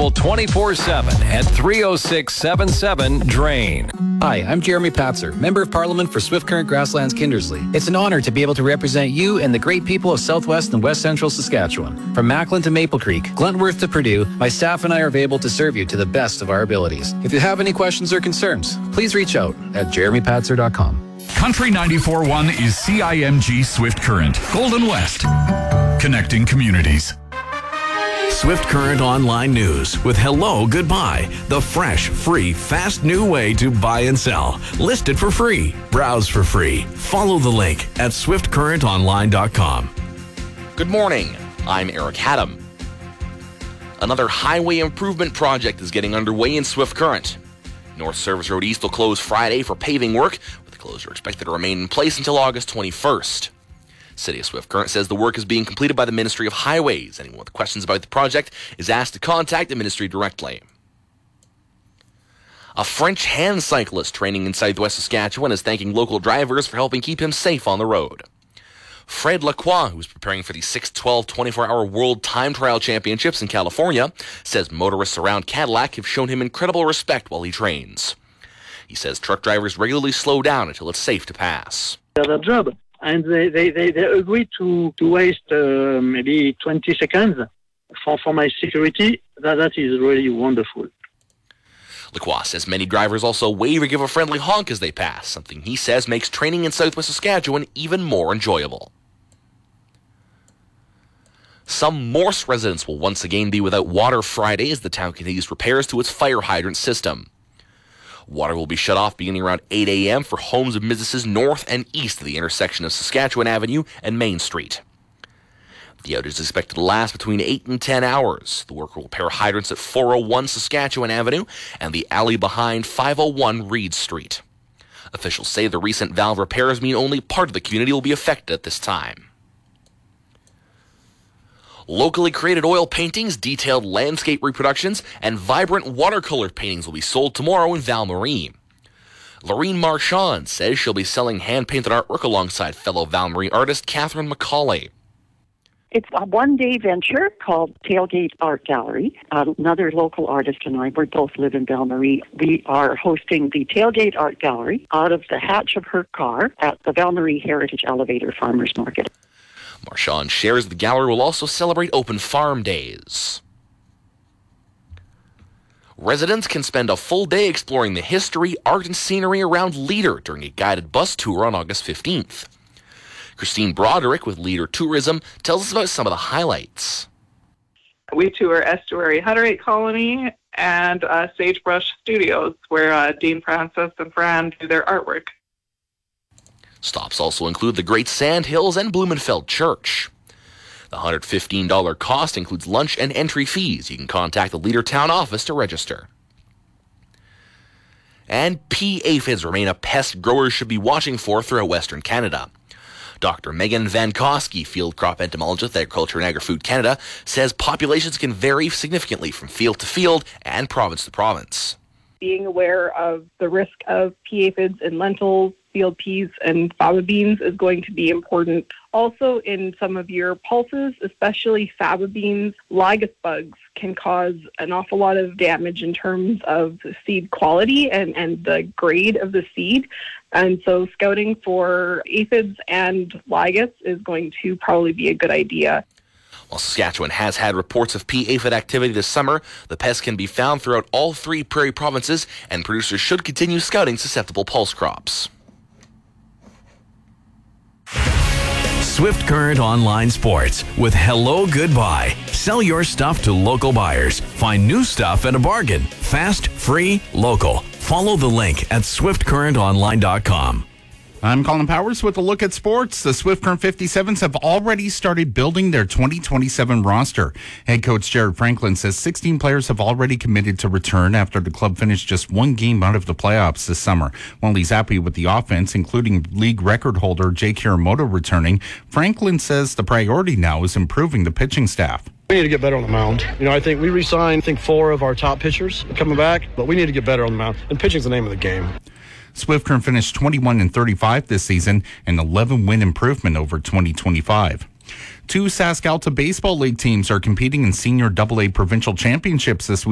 available 24/7 at 30677-DRAIN. Hi, I'm Jeremy Patzer, Member of Parliament for Swift Current Grasslands Kindersley. It's an honor to be able to represent you and the great people of Southwest and West Central Saskatchewan. From Macklin to Maple Creek, Glentworth to Purdue, my staff and I are available to serve you to the best of our abilities. If you have any questions or concerns, please reach out at jeremypatzer.com. Country 94.1 is CIMG Swift Current, Golden West, connecting communities. Swift Current Online News with Hello Goodbye, the fresh, free, fast new way to buy and sell. List it for free. Browse for free. Follow the link at swiftcurrentonline.com. Good morning. I'm Eric Haddam. Another highway improvement project is getting underway in Swift Current. North Service Road East will close Friday for paving work, with the closure expected to remain in place until August 21st. City of Swift Current says the work is being completed by the Ministry of Highways. Anyone with questions about the project is asked to contact the ministry directly. A French hand cyclist training in southwest Saskatchewan is thanking local drivers for helping keep him safe on the road. Fred Lacroix, who's preparing for the 6:12 24-hour World Time Trial Championships in California, says motorists around Cadillac have shown him incredible respect while he trains. He says truck drivers regularly slow down until it's safe to pass. Their job. And they agreed to waste maybe 20 seconds for my security. That is really wonderful. Lacroix says many drivers also wave or give a friendly honk as they pass, something he says makes training in southwest Saskatchewan even more enjoyable. Some Morse residents will once again be without water Friday as the town continues repairs to its fire hydrant system. Water will be shut off beginning around 8 a.m. for homes and businesses north and east of the intersection of Saskatchewan Avenue and Main Street. The outage is expected to last between 8 and 10 hours. The worker will repair hydrants at 401 Saskatchewan Avenue and the alley behind 501 Reed Street. Officials say the recent valve repairs mean only part of the community will be affected at this time. Locally created oil paintings, detailed landscape reproductions, and vibrant watercolor paintings will be sold tomorrow in Val-Marie. Lorene Marchand says she'll be selling hand-painted artwork alongside fellow Val-Marie artist Catherine McCauley. It's a one-day venture called Tailgate Art Gallery. Another local artist and I, we both live in Val-Marie. We are hosting the Tailgate Art Gallery out of the hatch of her car at the Val-Marie Heritage Elevator Farmers Market. Marchand shares the gallery will also celebrate open farm days. Residents can spend a full day exploring the history, art, and scenery around Leader during a guided bus tour on August 15th. Christine Broderick with Leader Tourism tells us about some of the highlights. We tour Estuary Hutterite Colony and Sagebrush Studios, where Dean Francis and Fran do their artwork. Stops also include the Great Sand Hills and Blumenfeld Church. The $115 cost includes lunch and entry fees. You can contact the Leader Town office to register. And pea aphids remain a pest growers should be watching for throughout Western Canada. Dr. Megan Van Koski, field crop entomologist at Agriculture and Agri-Food Canada, says populations can vary significantly from field to field and province to province. Being aware of the risk of pea aphids in lentils, field peas, and faba beans is going to be important. Also, in some of your pulses, especially faba beans, lygus bugs can cause an awful lot of damage in terms of the seed quality and the grade of the seed. And so scouting for aphids and lygus is going to probably be a good idea. While Saskatchewan has had reports of pea aphid activity this summer, the pest can be found throughout all three prairie provinces, and producers should continue scouting susceptible pulse crops. Swift Current Online Sports with Hello Goodbye. Sell your stuff to local buyers. Find new stuff at a bargain. Fast, free, local. Follow the link at swiftcurrentonline.com. I'm Colin Powers with a look at sports. The Swift Current 57s have already started building their 2027 roster. Head coach Jared Franklin says 16 players have already committed to return after the club finished just one game out of the playoffs this summer. While he's happy with the offense, including league record holder Jake Hiramoto returning, Franklin says the priority now is improving the pitching staff. We need to get better on the mound. I think we re-signed, 4 of our top pitchers coming back, but we need to get better on the mound. And pitching's the name of the game. Swift Current finished 21-35 this season, an 11-win improvement over 2025. 2 SaskAlta Baseball League teams are competing in Senior AA Provincial Championships this week.